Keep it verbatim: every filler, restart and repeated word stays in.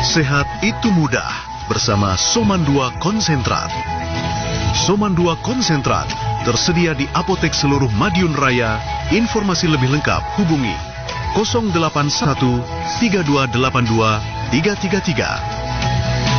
Sehat itu mudah bersama Soman dua Konsentrat. Soman dua Konsentrat tersedia di apotek seluruh Madiun Raya. Informasi lebih lengkap hubungi nol delapan satu tiga dua delapan dua tiga tiga tiga.